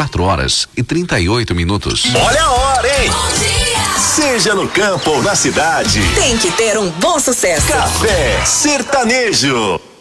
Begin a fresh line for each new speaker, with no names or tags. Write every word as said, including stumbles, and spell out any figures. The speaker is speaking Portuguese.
quatro horas e trinta e oito minutos.
Olha a hora, hein?
Bom dia!
Seja no campo ou na cidade,
Tem que ter um bom sucesso.
Café Sertanejo.